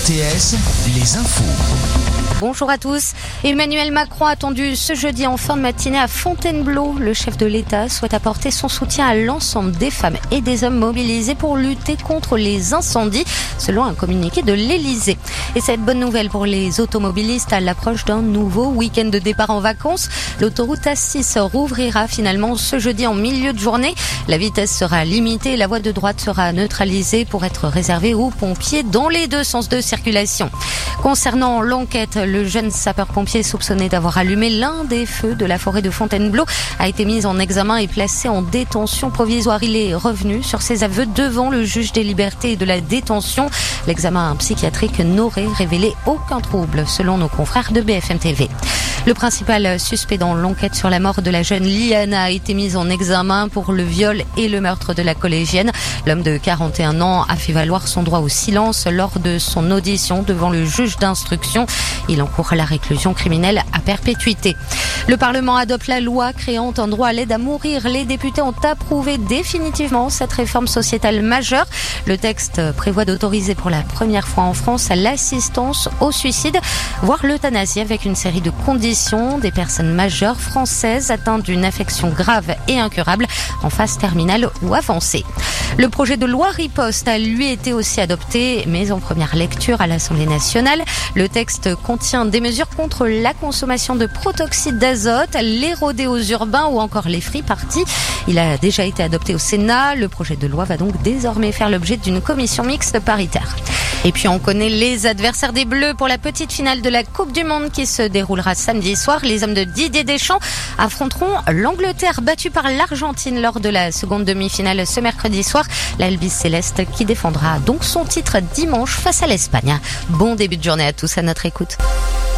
RTS, les infos. Bonjour à tous. Emmanuel Macron attendu ce jeudi en fin de matinée à Fontainebleau. Le chef de l'État souhaite apporter son soutien à l'ensemble des femmes et des hommes mobilisés pour lutter contre les incendies, selon un communiqué de l'Élysée. Et cette bonne nouvelle pour les automobilistes à l'approche d'un nouveau week-end de départ en vacances. L'autoroute A6 rouvrira finalement ce jeudi en milieu de journée. La vitesse sera limitée et la voie de droite sera neutralisée pour être réservée aux pompiers dans les deux sens de circulation. Concernant l'enquête, le jeune sapeur-pompier soupçonné d'avoir allumé l'un des feux de la forêt de Fontainebleau a été mis en examen et placé en détention provisoire. Il est revenu sur ses aveux devant le juge des libertés et de la détention. L'examen psychiatrique n'aurait révélé aucun trouble, selon nos confrères de BFM TV. Le principal suspect dans l'enquête sur la mort de la jeune Liana a été mis en examen pour le viol et le meurtre de la collégienne. L'homme de 41 ans a fait valoir son droit au silence lors de son audition devant le juge d'instruction. Il encourt la réclusion criminelle à perpétuité. Le Parlement adopte la loi créant un droit à l'aide à mourir. Les députés ont approuvé définitivement cette réforme sociétale majeure. Le texte prévoit d'autoriser pour la première fois en France l'assistance au suicide, voire l'euthanasie avec une série de conditions. Des personnes majeures françaises atteintes d'une affection grave et incurable en phase terminale ou avancée. Le projet de loi riposte a lui été aussi adopté, mais en première lecture à l'Assemblée nationale. Le texte contient des mesures contre la consommation de protoxyde d'azote, les rodéos urbains ou encore les free-parties. Il a déjà été adopté au Sénat. Le projet de loi va donc désormais faire l'objet d'une commission mixte paritaire. Et puis on connaît les adversaires des Bleus pour la petite finale de la Coupe du Monde qui se déroulera samedi soir. Les hommes de Didier Deschamps affronteront l'Angleterre battue par l'Argentine lors de la seconde demi-finale ce mercredi soir. L'Albi Céleste qui défendra donc son titre dimanche face à l'Espagne. Bon début de journée à tous à notre écoute.